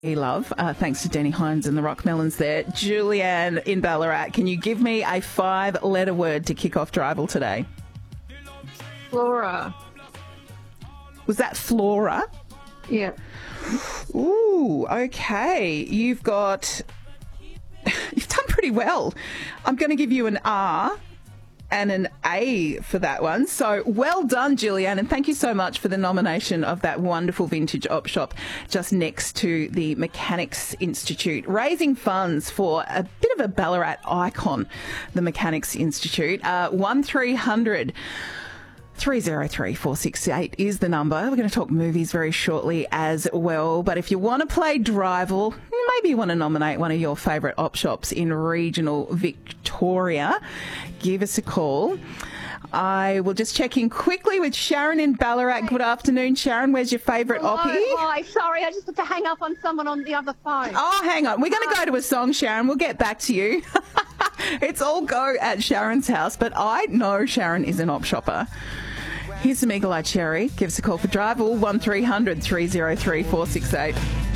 Love. Thanks to Denny Hines and the Rock Melons there. Julianne in Ballarat, can you give me a 5-letter word to kick off Drival today? Flora. Was that Flora? Yeah. Ooh, okay. You've done pretty well. I'm going to give you an R and an A for that one. So well done, Julianne, and thank you so much for the nomination of that wonderful vintage op shop just next to the Mechanics Institute, raising funds for a bit of a Ballarat icon, the Mechanics Institute. 1300 303 468 is the number. We're going to talk movies very shortly as well. But if you want to play Drival, maybe you want to nominate one of your favourite op shops in regional Victoria, give us a call. I will just check in quickly with Sharon in Ballarat. Good afternoon, Sharon. Where's your favourite oppie? Hi, sorry, I just had to hang up on someone on the other phone. Oh, hang on. We're going to go to a song, Sharon. We'll get back to you. It's all go at Sharon's house, but I know Sharon is an op shopper. Here's some Eagle Eye Cherry. Give us a call for Drival, 1300 303 468.